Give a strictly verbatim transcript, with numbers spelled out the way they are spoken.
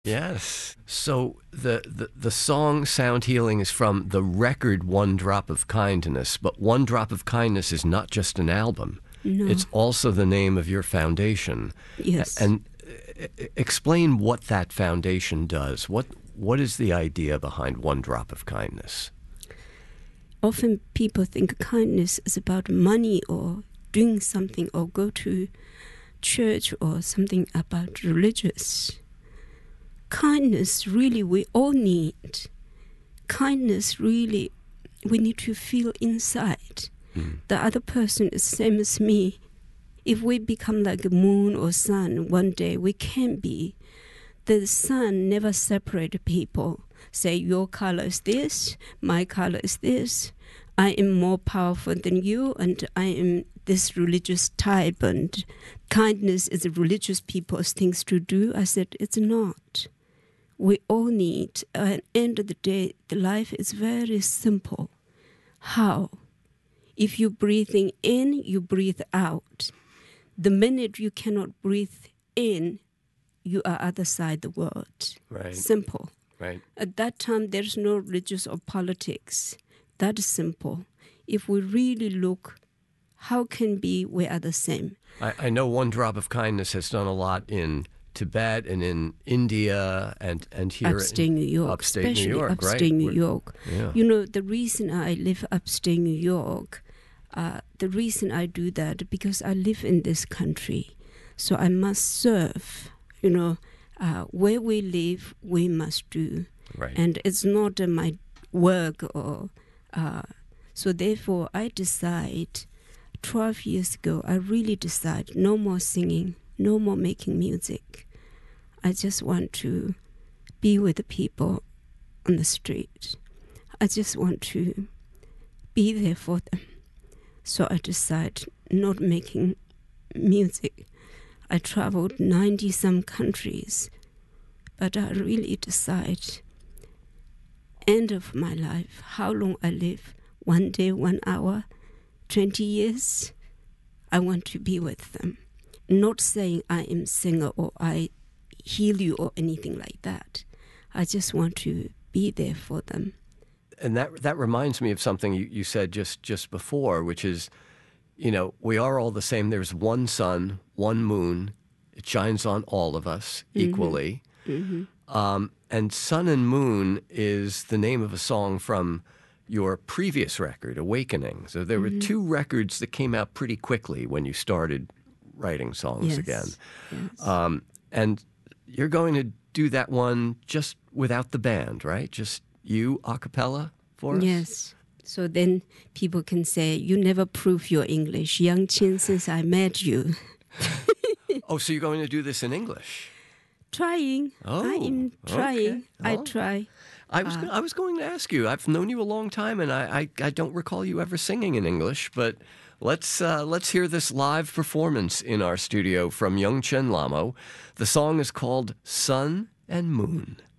Yes. So the, the, the song Sound Healing is from the record One Drop of Kindness, but One Drop of Kindness is not just an album. No. It's also the name of your foundation. Yes. And uh, explain what that foundation does. What What is the idea behind One Drop of Kindness? Often people think kindness is about money or doing something or go to church or something about religious. Kindness, really, we all need. Kindness, really, we need to feel inside. Mm. The other person is the same as me. If we become like a moon or sun one day, we can be. The sun never separates people. Say, your color is this, my color is this. I am more powerful than you, and I am this religious type, and kindness is religious people's things to do. I said, it's not. We all need, at the end of the day, the life is very simple. How? If you're breathing in, you breathe out. The minute you cannot breathe in, you are other side the world. Right. Simple. Right. At that time, there's no religious or politics. That is simple. If we really look, how can be we are the same? I, I know One Drop of Kindness has done a lot in Tibet and in India and, and here upstate in New York, upstate especially New York, upstate right? New We're, York. Yeah. You know, the reason I live upstate New York, uh, the reason I do that because I live in this country, so I must serve. You know, uh, where we live, we must do, right. And it's not uh, my work or uh, so. Therefore, I decide. Twelve years ago, I really decided no more singing, no more making music. I just want to be with the people on the street. I just want to be there for them. So I decided not making music. I traveled ninety-some countries, but I really decide end of my life, how long I live, one day, one hour, twenty years, I want to be with them. Not saying I am singer or I heal you or anything like that. I just want to be there for them. And that that reminds me of something you, you said just, just before, which is, you know, we are all the same. There's one sun, one moon. It shines on all of us equally. Mm-hmm. Um, and Sun and Moon is the name of a song from your previous record, Awakening. So there mm-hmm. were two records that came out pretty quickly when you started writing songs yes. again. Yes. Um, and you're going to do that one just without the band, right? Just you a cappella for us? Yes. So then people can say, you never prove your English. Yang Qin, since I met you. Oh, so you're going to do this in English? Trying. Oh, I am trying. Okay. I Oh. try. I was Uh, I was going to ask you. I've known you a long time, and I, I, I don't recall you ever singing in English. But let's uh, let's hear this live performance in our studio from Yung Chen Lamo. The song is called Sun and Moon.